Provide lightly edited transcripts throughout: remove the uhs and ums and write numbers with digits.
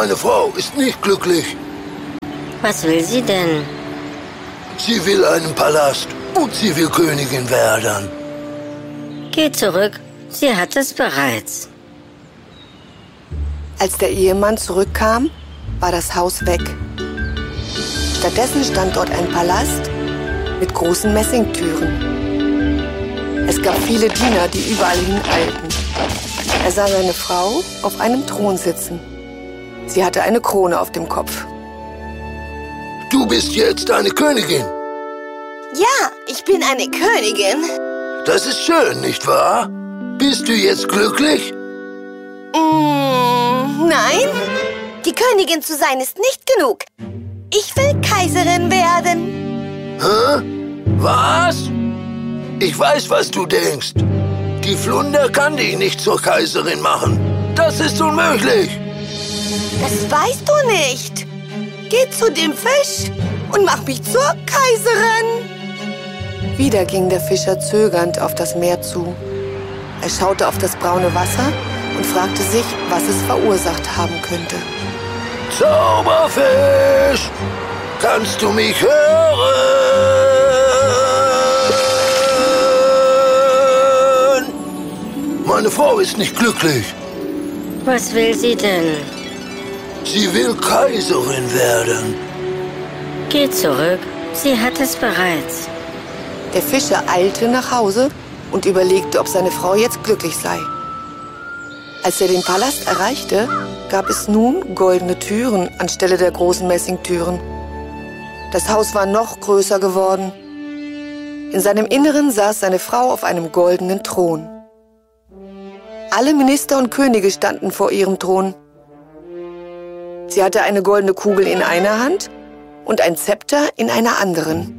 Meine Frau ist nicht glücklich. Was will sie denn? Sie will einen Palast und sie will Königin werden. Geh zurück, sie hat es bereits. Als der Ehemann zurückkam, war das Haus weg. Stattdessen stand dort ein Palast mit großen Messingtüren. Es gab viele Diener, die überall hin eilten. Er sah seine Frau auf einem Thron sitzen. Sie hatte eine Krone auf dem Kopf. Du bist jetzt eine Königin. Ja, ich bin eine Königin. Das ist schön, nicht wahr? Bist du jetzt glücklich? Nein, die Königin zu sein ist nicht genug. Ich will Kaiserin werden. Hä? Was? Ich weiß, was du denkst. Die Flunder kann dich nicht zur Kaiserin machen. Das ist unmöglich. Das weißt du nicht. Geh zu dem Fisch und mach mich zur Kaiserin. Wieder ging der Fischer zögernd auf das Meer zu. Er schaute auf das braune Wasser und fragte sich, was es verursacht haben könnte. Zauberfisch, kannst du mich hören? Meine Frau ist nicht glücklich. Was will sie denn? Sie will Kaiserin werden. Geh zurück, sie hat es bereits. Der Fischer eilte nach Hause und überlegte, ob seine Frau jetzt glücklich sei. Als er den Palast erreichte, gab es nun goldene Türen anstelle der großen Messingtüren. Das Haus war noch größer geworden. In seinem Inneren saß seine Frau auf einem goldenen Thron. Alle Minister und Könige standen vor ihrem Thron. Sie hatte eine goldene Kugel in einer Hand und ein Zepter in einer anderen.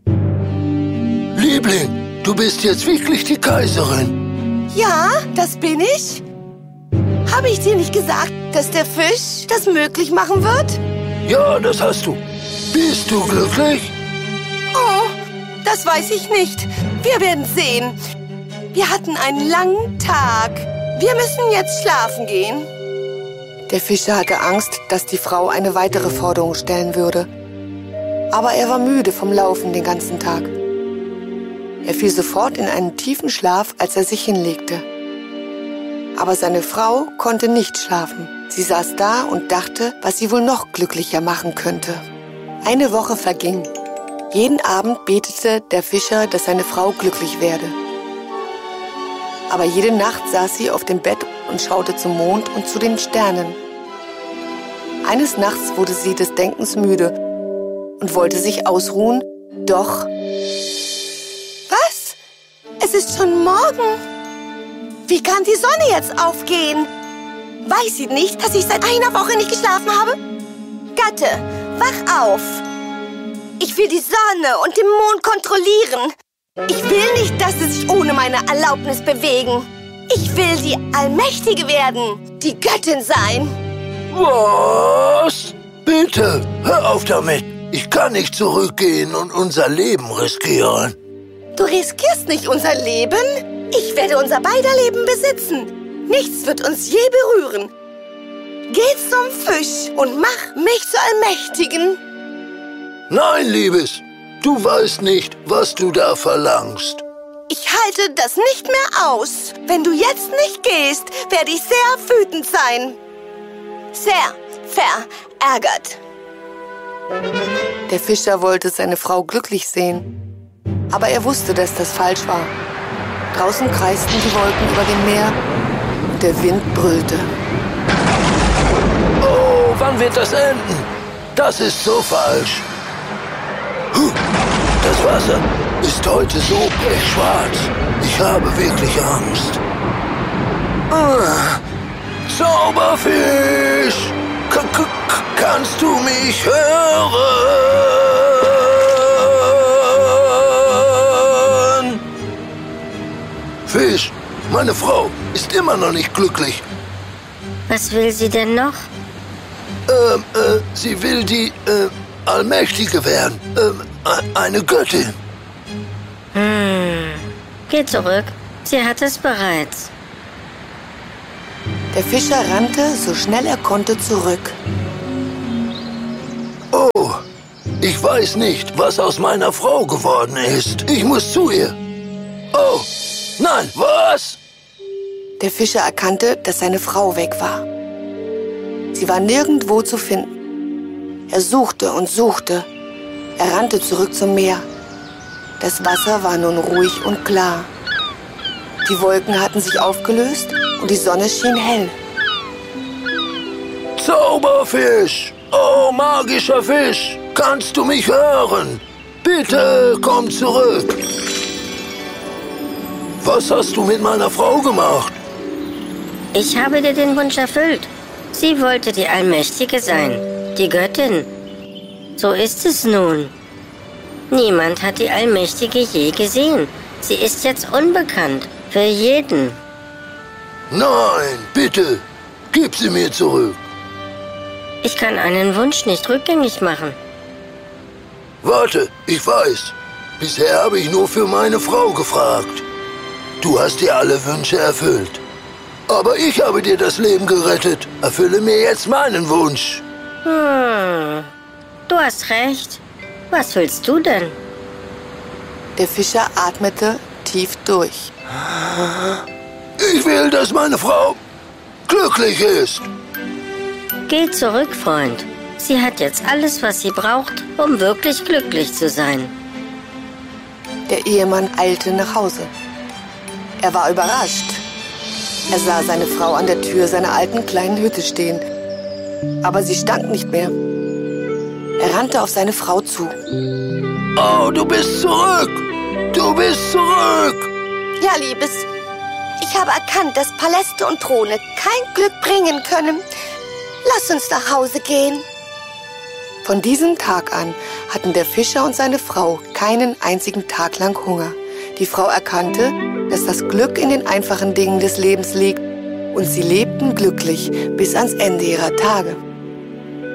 Liebling, du bist jetzt wirklich die Kaiserin. Ja, das bin ich. Habe ich dir nicht gesagt, dass der Fisch das möglich machen wird? Ja, das hast du. Bist du glücklich? Oh, das weiß ich nicht. Wir werden sehen. Wir hatten einen langen Tag. Wir müssen jetzt schlafen gehen. Der Fischer hatte Angst, dass die Frau eine weitere Forderung stellen würde. Aber er war müde vom Laufen den ganzen Tag. Er fiel sofort in einen tiefen Schlaf, als er sich hinlegte. Aber seine Frau konnte nicht schlafen. Sie saß da und dachte, was sie wohl noch glücklicher machen könnte. Eine Woche verging. Jeden Abend betete der Fischer, dass seine Frau glücklich werde. Aber jede Nacht saß sie auf dem Bett und schaute zum Mond und zu den Sternen. Eines Nachts wurde sie des Denkens müde und wollte sich ausruhen, doch... Was? Es ist schon morgen. Wie kann die Sonne jetzt aufgehen? Weiß sie nicht, dass ich seit einer Woche nicht geschlafen habe? Gatte, wach auf. Ich will die Sonne und den Mond kontrollieren. Ich will nicht, dass sie sich ohne meine Erlaubnis bewegen. Ich will die Allmächtige werden, die Göttin sein. Was? Bitte, hör auf damit. Ich kann nicht zurückgehen und unser Leben riskieren. Du riskierst nicht unser Leben. Ich werde unser beider Leben besitzen. Nichts wird uns je berühren. Geh zum Fisch und mach mich zur Allmächtigen. Nein, Liebes, du weißt nicht, was du da verlangst. Ich halte das nicht mehr aus. Wenn du jetzt nicht gehst, werde ich sehr wütend sein. Sehr verärgert. Der Fischer wollte seine Frau glücklich sehen. Aber er wusste, dass das falsch war. Draußen kreisten die Wolken über dem Meer und der Wind brüllte. Oh, wann wird das enden? Das ist so falsch. Das Wasser ist heute so pechschwarz. Ich habe wirklich Angst. Zauberfisch, kannst du mich hören? Fisch, meine Frau ist immer noch nicht glücklich. Was will sie denn noch? Sie will die Allmächtige werden. Eine Göttin. Geh zurück. Sie hat es bereits. Der Fischer rannte, so schnell er konnte, zurück. Oh, ich weiß nicht, was aus meiner Frau geworden ist. Ich muss zu ihr. Oh, nein, was? Der Fischer erkannte, dass seine Frau weg war. Sie war nirgendwo zu finden. Er suchte und suchte. Er rannte zurück zum Meer. Das Wasser war nun ruhig und klar. Die Wolken hatten sich aufgelöst und die Sonne schien hell. Zauberfisch! Oh, magischer Fisch! Kannst du mich hören? Bitte komm zurück! Was hast du mit meiner Frau gemacht? Ich habe dir den Wunsch erfüllt. Sie wollte die Allmächtige sein, die Göttin. So ist es nun. Niemand hat die Allmächtige je gesehen. Sie ist jetzt unbekannt für jeden. Nein, bitte, gib sie mir zurück. Ich kann einen Wunsch nicht rückgängig machen. Warte, ich weiß. Bisher habe ich nur für meine Frau gefragt. Du hast dir alle Wünsche erfüllt. Aber ich habe dir das Leben gerettet. Erfülle mir jetzt meinen Wunsch. Du hast recht. Was willst du denn? Der Fischer atmete tief durch. Ich will, dass meine Frau glücklich ist. Geh zurück, Freund. Sie hat jetzt alles, was sie braucht, um wirklich glücklich zu sein. Der Ehemann eilte nach Hause. Er war überrascht. Er sah seine Frau an der Tür seiner alten kleinen Hütte stehen. Aber sie stand nicht mehr. Er rannte auf seine Frau zu. Oh, du bist zurück! Du bist zurück! Ja, Liebes, ich habe erkannt, dass Paläste und Throne kein Glück bringen können. Lass uns nach Hause gehen. Von diesem Tag an hatten der Fischer und seine Frau keinen einzigen Tag lang Hunger. Die Frau erkannte, dass das Glück in den einfachen Dingen des Lebens liegt, und sie lebten glücklich bis ans Ende ihrer Tage.